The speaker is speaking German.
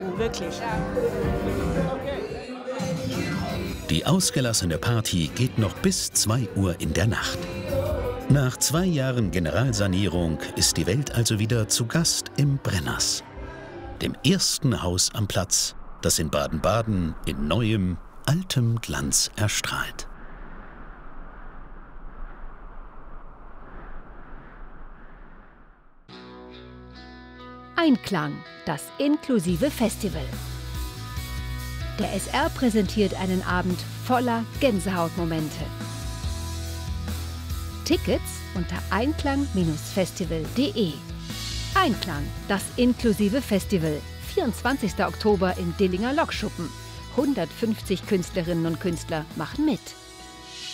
Wirklich. Die ausgelassene Party geht noch bis 2 Uhr in der Nacht. Nach 2 Jahren Generalsanierung ist die Welt also wieder zu Gast im Brenners, dem ersten Haus am Platz, das in Baden-Baden in neuem, altem Glanz erstrahlt. Einklang, das inklusive Festival. Der SR präsentiert einen Abend voller Gänsehautmomente. Tickets unter einklang-festival.de. Einklang, das inklusive Festival. 24. Oktober im Dillinger Lokschuppen. 150 Künstlerinnen und Künstler machen mit.